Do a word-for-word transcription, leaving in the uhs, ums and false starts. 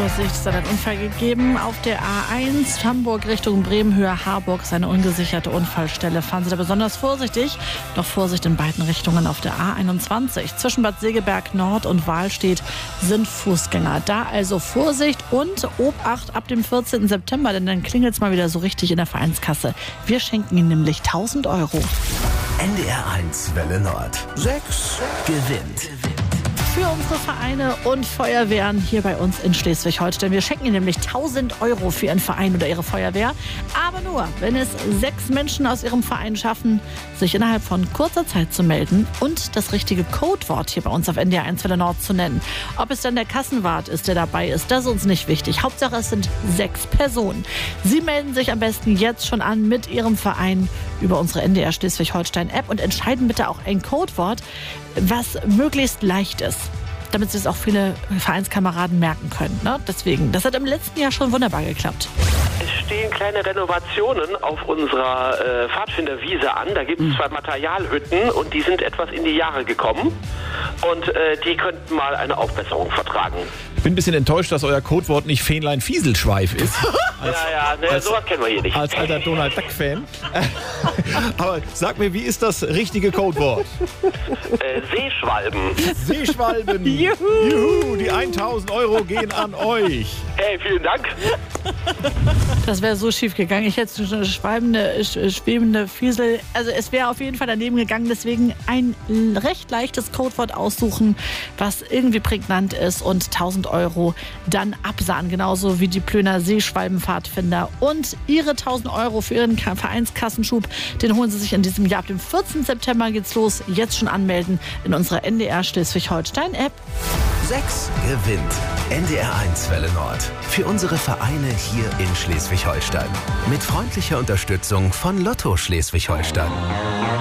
Vorsicht, es hat einen Unfall gegeben auf der A eins, Hamburg Richtung Bremen, Höhe Harburg, ist eine ungesicherte Unfallstelle. Fahren Sie da besonders vorsichtig. Noch Vorsicht in beiden Richtungen auf der A einundzwanzig. Zwischen Bad Segeberg Nord und Wahlstedt sind Fußgänger. Da also Vorsicht und Obacht ab dem vierzehnten September, denn dann klingelt es mal wieder so richtig in der Vereinskasse. Wir schenken Ihnen nämlich tausend Euro. N D R eins Welle Nord. Sechs gewinnt. Für unsere Vereine und Feuerwehren hier bei uns in Schleswig-Holstein. Wir schenken Ihnen nämlich tausend Euro für Ihren Verein oder Ihre Feuerwehr. Aber nur, wenn es sechs Menschen aus Ihrem Verein schaffen, sich innerhalb von kurzer Zeit zu melden und das richtige Codewort hier bei uns auf N D R eins Welle Nord zu nennen. Ob es dann der Kassenwart ist, der dabei ist, das ist uns nicht wichtig. Hauptsache, es sind sechs Personen. Sie melden sich am besten jetzt schon an mit Ihrem Verein über unsere N D R Schleswig-Holstein-App und entscheiden bitte auch ein Codewort, was möglichst leicht ist, damit sich das auch viele Vereinskameraden merken können. Ne? Deswegen, das hat im letzten Jahr schon wunderbar geklappt. Es stehen kleine Renovationen auf unserer äh, Pfadfinderwiese an. Da gibt es zwei Materialhütten und die sind etwas in die Jahre gekommen. Und äh, die könnten mal eine Aufbesserung vertragen. Ich bin ein bisschen enttäuscht, dass euer Codewort nicht Fähnlein-Fieselschweif ist. Als, ja, ja, ne, als, sowas kennen wir hier nicht. Als alter Donald Duck-Fan. Aber sag mir, wie ist das richtige Codewort? Äh, Seeschwalben. Seeschwalben. Juhu. Juhu, die tausend Euro gehen an euch. Hey, vielen Dank. Das wäre so schief gegangen. Ich hätte schon eine schweibende, schwebende Fiesel. Also es wäre auf jeden Fall daneben gegangen. Deswegen ein recht leichtes Codewort aussuchen, was irgendwie prägnant ist und tausend Euro dann absahen. Genauso wie die Plöner Seeschwalbenpfadfinder. Und Ihre tausend Euro für Ihren Vereinskassenschub, den holen Sie sich in diesem Jahr. Ab dem vierzehnten September geht's los. Jetzt schon anmelden in unserer N D R Schleswig-Holstein-App. Sechs gewinnt. N D R eins Welle Nord. Für unsere Vereine hier in Schleswig-Holstein. Mit freundlicher Unterstützung von Lotto Schleswig-Holstein.